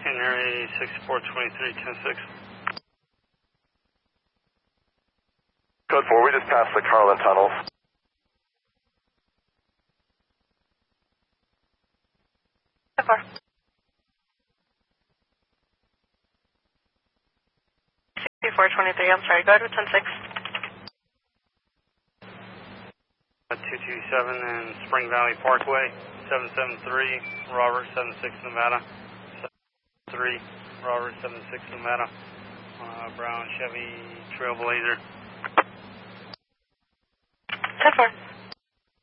Henry 6423, 10-6. Code 4, we just passed the Carlin tunnels. Code 4. 6423, I'm sorry, go ahead with 10-6. 227 and Spring Valley Parkway, 773, Robert 76 Nevada. 3, Robert 76 Nevada. Brown Chevy Trailblazer. Code 4.